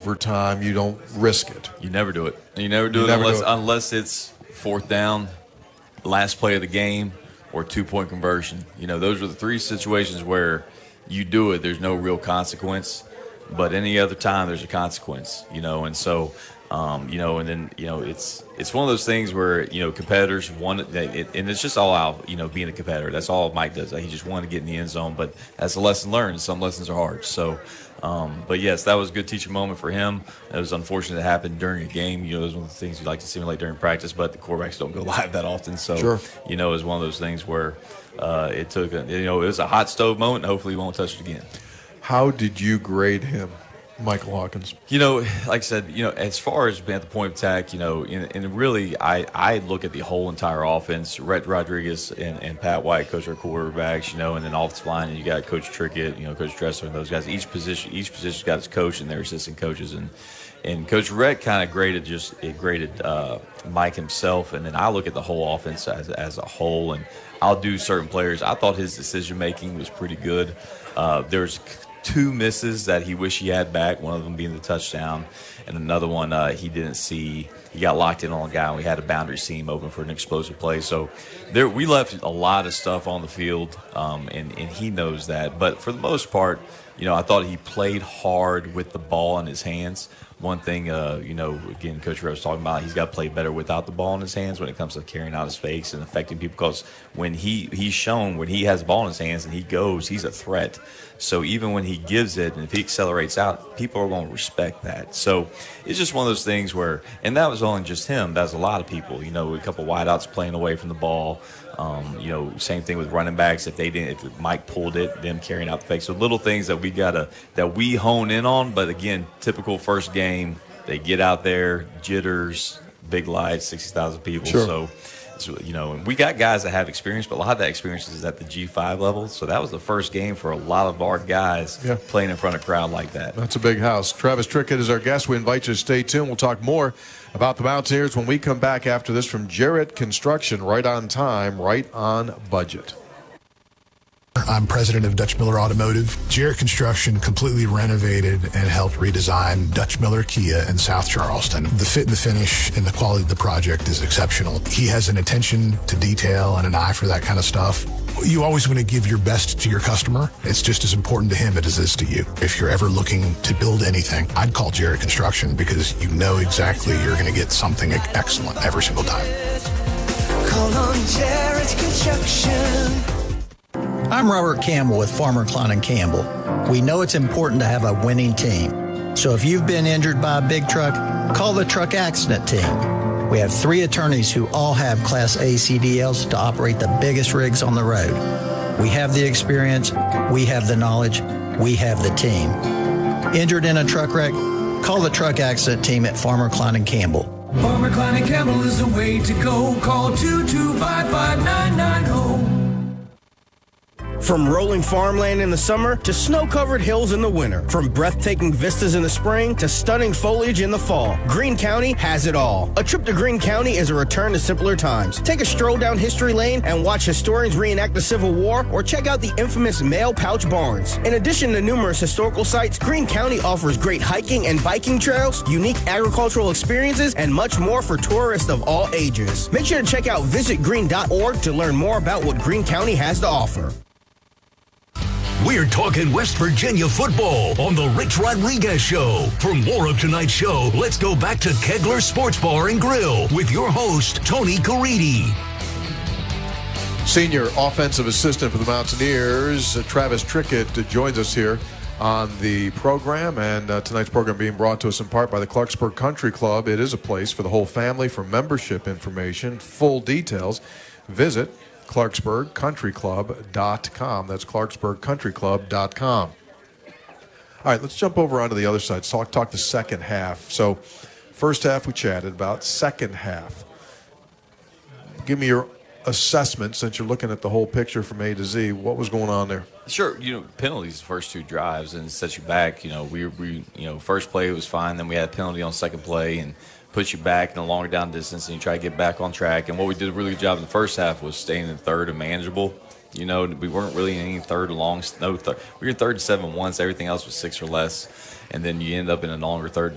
overtime, you don't risk it. You never do it. You never do it unless it's fourth down, last play of the game, or 2-point conversion. Those are the three situations where you do it. There's no real consequence. But any other time, there's a consequence, and so, and then, it's one of those things where, competitors want it, and it's just all out, being a competitor. That's all Mike does. He just wanted to get in the end zone, but that's a lesson learned. Some lessons are hard. So, but yes, that was a good teaching moment for him. It was unfortunate it happened during a game. It was one of the things you like to simulate during practice, but the quarterbacks don't go live that often. So, sure. It was one of those things where it took, it was a hot stove moment, and hopefully he won't touch it again. How did you grade him, Michael Hawkins? Like I said, as far as being at the point of attack, and really I look at the whole entire offense. Rhett Rodriguez and Pat White coach our quarterbacks, and then offensive line, and you got Coach Trickett, Coach Dressler, and those guys. Each position's got its coach and their assistant coaches, and Coach Rhett kind of graded Mike himself, and then I look at the whole offense as a whole, and I'll do certain players. I thought his decision making was pretty good. There's 2 misses that he wished he had back, one of them being the touchdown, and another one he didn't see. He got locked in on a guy, and we had a boundary seam open for an explosive play. So we left a lot of stuff on the field, and he knows that. But for the most part, I thought he played hard with the ball in his hands. One thing, again, Coach Rose talking about, he's got to play better without the ball in his hands when it comes to carrying out his fakes and affecting people. Because when he's shown when he has the ball in his hands and he goes, he's a threat. So even when he gives it and if he accelerates out, people are going to respect that. So it's just one of those things where, and that was only just him. That was a lot of people. A couple wideouts playing away from the ball. Same thing with running backs. If Mike pulled it, them carrying out the fake. So little things that we hone in on. But again, typical first game, they get out there, jitters, big lights, 60,000 people. Sure. So, and we got guys that have experience, but a lot of that experience is at the G5 level. So that was the first game for a lot of our guys playing in front of a crowd like that. That's a big house. Travis Trickett is our guest. We invite you to stay tuned. We'll talk more about the Mountaineers when we come back after this from Jarrett Construction. Right on time, right on budget. I'm president of Dutch Miller Automotive. Jarrett Construction completely renovated and helped redesign Dutch Miller Kia in South Charleston. The fit and the finish and the quality of the project is exceptional. He has an attention to detail and an eye for that kind of stuff. You always want to give your best to your customer. It's just as important to him as it is to you. If you're ever looking to build anything, I'd call Jarrett Construction because you know exactly you're going to get something excellent every single time. Call on Jarrett Construction. I'm Robert Campbell with Farmer Klein & Campbell. We know it's important to have a winning team. So if you've been injured by a big truck, call the truck accident team. We have 3 attorneys who all have Class A CDLs to operate the biggest rigs on the road. We have the experience, we have the knowledge, we have the team. Injured in a truck wreck? Call the truck accident team at Farmer Klein & Campbell. Farmer Klein & Campbell is the way to go. Call 2255990. From rolling farmland in the summer to snow-covered hills in the winter. From breathtaking vistas in the spring to stunning foliage in the fall. Greene County has it all. A trip to Greene County is a return to simpler times. Take a stroll down History Lane and watch historians reenact the Civil War or check out the infamous Mail Pouch Barns. In addition to numerous historical sites, Greene County offers great hiking and biking trails, unique agricultural experiences, and much more for tourists of all ages. Make sure to check out visitgreene.org to learn more about what Greene County has to offer. We're talking West Virginia football on the Rich Rodriguez Show. For more of tonight's show, let's go back to Kegler Sports Bar and Grill with your host, Tony Caridi. Senior offensive assistant for the Mountaineers, Travis Trickett, joins us here on the program. And tonight's program being brought to us in part by the Clarksburg Country Club. It is a place for the whole family. For membership information, full details, visit ClarksburgCountryClub.com. That's ClarksburgCountryClub.com. All right, let's jump over onto the other side. Talk the second half. So, first half we chatted about. Second half, give me your assessment since you're looking at the whole picture from A to Z. What was going on there? Sure, penalties the first 2 drives and it sets you back. We first play was fine. Then we had a penalty on second play and puts you back in a longer down distance, and you try to get back on track. And what we did a really good job in the first half was staying in third and manageable. We weren't really in any third and long. We were in 3rd and 7 once. Everything else was 6 or less. And then you end up in a longer third